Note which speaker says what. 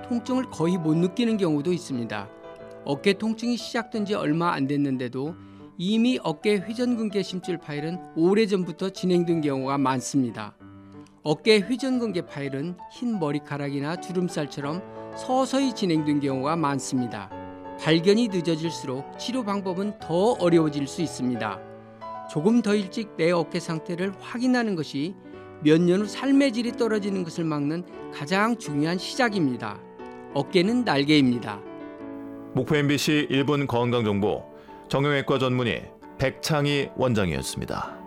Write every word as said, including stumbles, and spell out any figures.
Speaker 1: 통증을 거의 못 느끼는 경우도 있습니다. 어깨 통증이 시작된 지 얼마 안 됐는데도 이미 어깨 회전근개 심줄 파열은 오래전부터 진행된 경우가 많습니다. 어깨 회전근개 파열은 흰 머리카락이나 주름살처럼 서서히 진행된 경우가 많습니다. 발견이 늦어질수록 치료 방법은 더 어려워질 수 있습니다. 조금 더 일찍 내 어깨 상태를 확인하는 것이 몇 년 후 삶의 질이 떨어지는 것을 막는 가장 중요한 시작입니다. 어깨는 날개입니다.
Speaker 2: 목포 엠비씨 일 분 건강정보 정형외과 전문의 백창희 원장이었습니다.